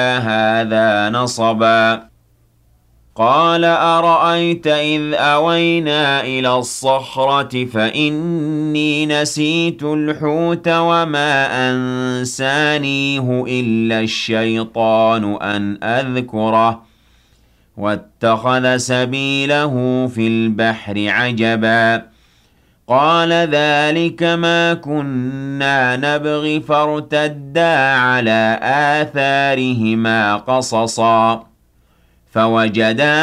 هَٰذَا نَصَبًا قَالَ أَرَأَيْتَ إِذْ أَوَيْنَا إِلَى الصَّخْرَةِ فَإِنِّي نَسِيتُ الْحُوتَ وَمَا أَنسَانِيهُ إِلَّا الشَّيْطَانُ أَنْ أَذْكُرَهُ ۚ وَاتَّخَذَ سَبِيلَهُ فِي الْبَحْرِ عَجَبًا قَالَ ذَٰلِكَ مَا كُنَّا نَبْغِ فَارْتَدَّا عَلَىٰ آثَارِهِمَا قَصَصًا فَوَجَدَا